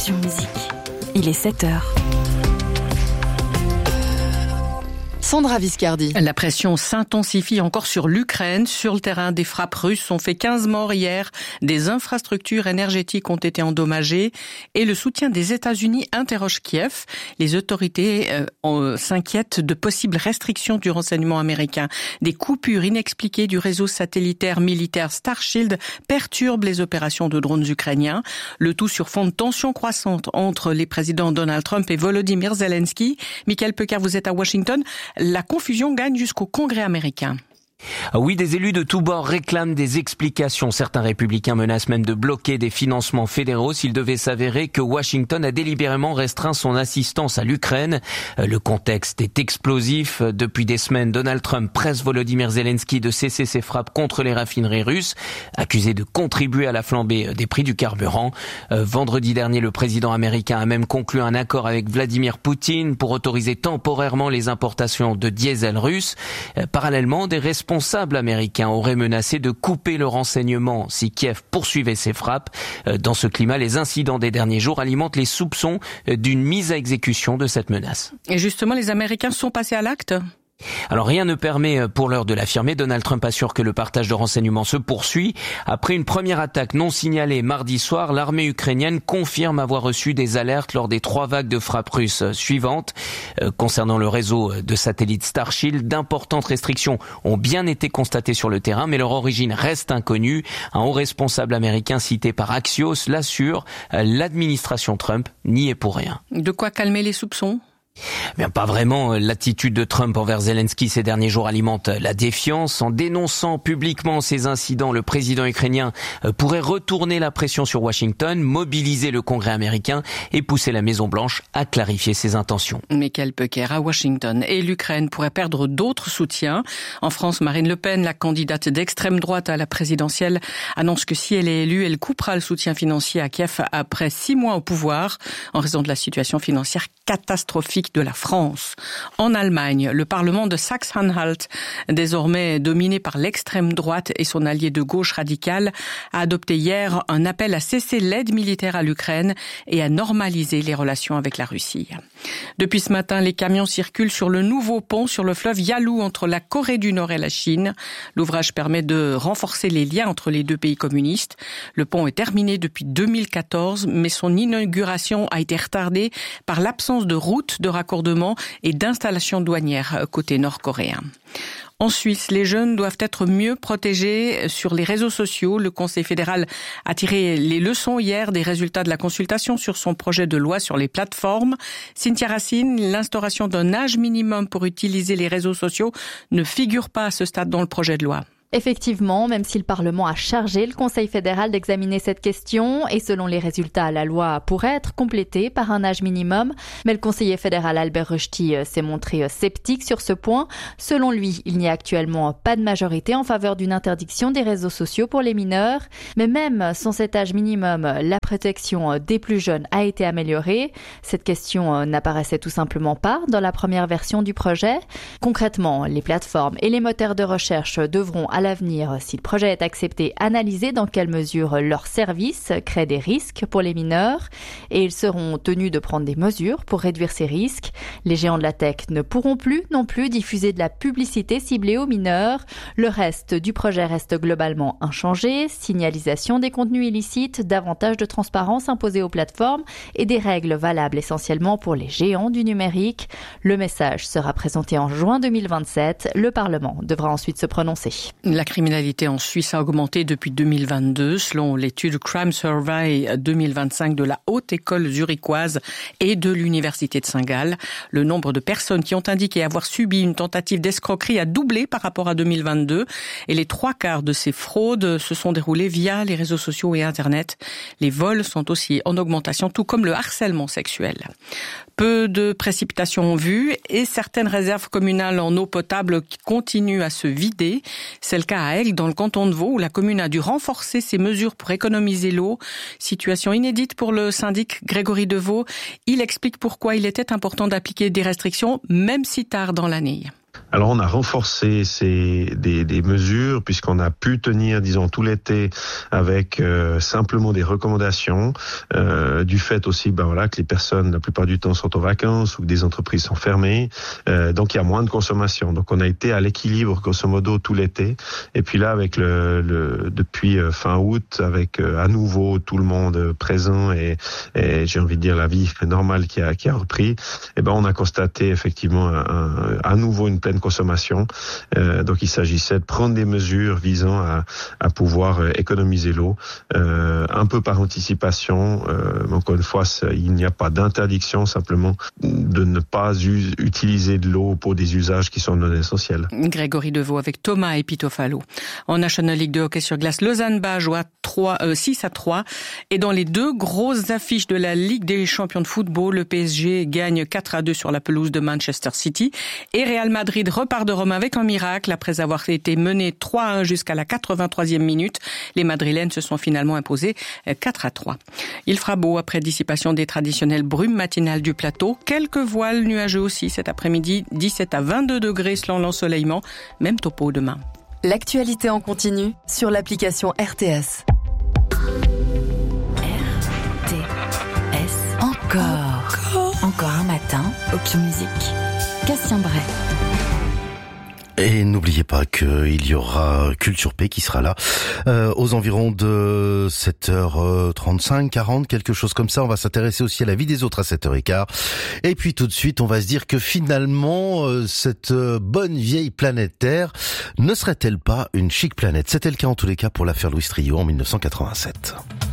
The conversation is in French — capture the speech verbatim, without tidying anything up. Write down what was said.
sur Musique. Il est sept heures. Sandra Viscardi. La pression s'intensifie encore sur l'Ukraine. Sur le terrain, des frappes russes ont fait quinze morts hier. Des infrastructures énergétiques ont été endommagées. Et le soutien des États-Unis interroge Kiev. Les autorités euh, s'inquiètent de possibles restrictions du renseignement américain. Des coupures inexpliquées du réseau satellitaire militaire Starshield perturbent les opérations de drones ukrainiens. Le tout sur fond de tensions croissantes entre les présidents Donald Trump et Volodymyr Zelensky. Michael Pecker, vous êtes à Washington. La confusion gagne jusqu'au Congrès américain. Oui, des élus de tous bords réclament des explications. Certains républicains menacent même de bloquer des financements fédéraux s'il devait s'avérer que Washington a délibérément restreint son assistance à l'Ukraine. Le contexte est explosif. Depuis des semaines, Donald Trump presse Volodymyr Zelensky de cesser ses frappes contre les raffineries russes, accusé de contribuer à la flambée des prix du carburant. Vendredi dernier, le président américain a même conclu un accord avec Vladimir Poutine pour autoriser temporairement les importations de diesel russe. Parallèlement, des responsables Les responsables américains auraient menacé de couper le renseignement si Kiev poursuivait ses frappes. Dans ce climat, les incidents des derniers jours alimentent les soupçons d'une mise à exécution de cette menace. Et justement, les Américains sont passés à l'acte ? Alors rien ne permet pour l'heure de l'affirmer. Donald Trump assure que le partage de renseignements se poursuit. Après une première attaque non signalée mardi soir, l'armée ukrainienne confirme avoir reçu des alertes lors des trois vagues de frappes russes suivantes. Euh, concernant le réseau de satellites Starshield, d'importantes restrictions ont bien été constatées sur le terrain, mais leur origine reste inconnue. Un haut responsable américain cité par Axios l'assure, l'administration Trump n'y est pour rien. De quoi calmer les soupçons ? Bien, pas vraiment. L'attitude de Trump envers Zelensky ces derniers jours alimente la défiance. En dénonçant publiquement ces incidents, le président ukrainien pourrait retourner la pression sur Washington, mobiliser le Congrès américain et pousser la Maison-Blanche à clarifier ses intentions. Michael Pecker à Washington. Et l'Ukraine pourrait perdre d'autres soutiens. En France, Marine Le Pen, la candidate d'extrême droite à la présidentielle, annonce que si elle est élue, elle coupera le soutien financier à Kiev après six mois au pouvoir en raison de la situation financière catastrophique de la France. En Allemagne, le Parlement de Saxe-Anhalt, désormais dominé par l'extrême droite et son allié de gauche radicale, a adopté hier un appel à cesser l'aide militaire à l'Ukraine et à normaliser les relations avec la Russie. Depuis ce matin, les camions circulent sur le nouveau pont sur le fleuve Yalu entre la Corée du Nord et la Chine. L'ouvrage permet de renforcer les liens entre les deux pays communistes. Le pont est terminé depuis deux mille quatorze, mais son inauguration a été retardée par l'absence de routes de raccordement et d'installations douanières côté nord-coréen. En Suisse, les jeunes doivent être mieux protégés sur les réseaux sociaux. Le Conseil fédéral a tiré les leçons hier des résultats de la consultation sur son projet de loi sur les plateformes. Cynthia Racine, l'instauration d'un âge minimum pour utiliser les réseaux sociaux ne figure pas à ce stade dans le projet de loi. Effectivement, même si le Parlement a chargé le Conseil fédéral d'examiner cette question et selon les résultats, la loi pourrait être complétée par un âge minimum, mais le conseiller fédéral Albert Rösti s'est montré sceptique sur ce point. Selon lui, il n'y a actuellement pas de majorité en faveur d'une interdiction des réseaux sociaux pour les mineurs, mais même sans cet âge minimum, la protection des plus jeunes a été améliorée. Cette question n'apparaissait tout simplement pas dans la première version du projet. Concrètement, les plateformes et les moteurs de recherche devront à l'avenir, si le projet est accepté, analyser dans quelle mesure leurs services créent des risques pour les mineurs et ils seront tenus de prendre des mesures pour réduire ces risques. Les géants de la tech ne pourront plus non plus diffuser de la publicité ciblée aux mineurs. Le reste du projet reste globalement inchangé. Signalisation des contenus illicites, davantage de transparence imposée aux plateformes et des règles valables essentiellement pour les géants du numérique. Le message sera présenté en juin deux mille vingt-sept. Le Parlement devra ensuite se prononcer. La criminalité en Suisse a augmenté depuis deux mille vingt-deux, selon l'étude Crime Survey deux mille vingt-cinq de la Haute École zurichoise et de l'Université de Saint-Gall. Le nombre de personnes qui ont indiqué avoir subi une tentative d'escroquerie a doublé par rapport à deux mille vingt-deux et les trois quarts de ces fraudes se sont déroulées via les réseaux sociaux et Internet. Les vols sont aussi en augmentation, tout comme le harcèlement sexuel. Peu de précipitations en vue et certaines réserves communales en eau potable qui continuent à se vider. C'est le cas à Aigle, dans le canton de Vaud, où la commune a dû renforcer ses mesures pour économiser l'eau. Situation inédite pour le syndic Grégory Deveau. Il explique pourquoi il était important d'appliquer des restrictions, même si tard dans l'année. Alors on a renforcé ces, des, des mesures puisqu'on a pu tenir, disons, tout l'été avec euh, simplement des recommandations, euh, du fait aussi ben voilà, que les personnes la plupart du temps sont en vacances ou que des entreprises sont fermées, euh, donc il y a moins de consommation. Donc on a été à l'équilibre grosso modo tout l'été, et puis là avec le, le depuis fin août, avec euh, à nouveau tout le monde présent et, et j'ai envie de dire la vie normale qui a, qui a repris, et ben on a constaté effectivement un, un, à nouveau une pleine consommation. Euh, donc il s'agissait de prendre des mesures visant à, à pouvoir économiser l'eau, euh, un peu par anticipation. Euh, encore une fois, il n'y a pas d'interdiction, simplement de ne pas u- utiliser de l'eau pour des usages qui sont non essentiels. Grégory Deveau avec Thomas Epitofalo. En National League de hockey sur glace, Lausanne-Bas joue à trois, euh, six à trois. Et dans les deux grosses affiches de la Ligue des champions de football, le P S G gagne quatre à deux sur la pelouse de Manchester City. Et Real Madrid repart de Rome avec un miracle. Après avoir été mené trois à un jusqu'à la quatre-vingt-troisième minute, les Madrilènes se sont finalement imposés quatre à trois. Il fera beau après dissipation des traditionnelles brumes matinales du plateau. Quelques voiles nuageux aussi cet après-midi, dix-sept à vingt-deux degrés selon l'ensoleillement. Même topo demain. L'actualité en continu sur l'application R T S. R T S. Encore. Encore. Encore un matin. Aucune musique. Cassien Bray. Et n'oubliez pas qu'il y aura Culture P qui sera là euh, aux environs de sept heures trente-cinq, quarante, quelque chose comme ça. On va s'intéresser aussi à la vie des autres à sept heures quinze. Et puis tout de suite, on va se dire que finalement, euh, cette bonne vieille planète Terre ne serait-elle pas une chic planète ? C'était le cas en tous les cas pour l'affaire Louis Trio en mille neuf cent quatre-vingt-sept.